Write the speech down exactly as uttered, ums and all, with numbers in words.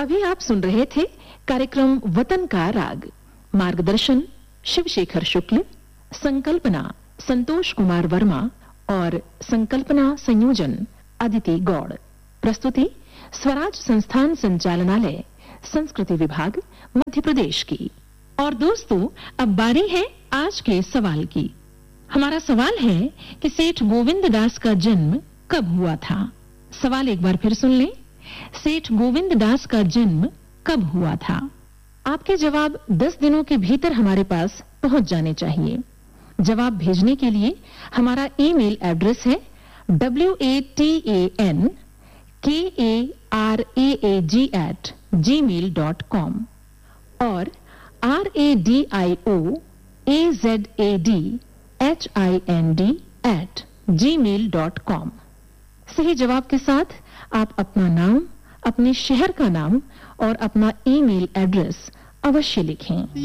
अभी आप सुन रहे थे कार्यक्रम वतन का राग। मार्गदर्शन शिवशेखर शुक्ल, संकल्पना संतोष कुमार वर्मा और संकल्पना संयोजन अदिति गौड़। प्रस्तुति स्वराज संस्थान संचालनालय, संस्कृति विभाग, मध्य प्रदेश की। और दोस्तों, अब बारी है आज के सवाल की। हमारा सवाल है कि सेठ गोविंद दास का जन्म कब हुआ था। सवाल एक बार फिर सुन लें। सेठ गोविंद दास का जन्म कब हुआ था? आपके जवाब दस दिनों के भीतर हमारे पास पहुंच जाने चाहिए। जवाब भेजने के लिए हमारा ईमेल एड्रेस है W A T A N के A R A A ji eight ji mail dot com और R A D I O A Z A D H I N D eight ji mail dot com. सही जवाब के साथ आप अपना नाम, अपने शहर का नाम और अपना ईमेल एड्रेस अवश्य लिखें।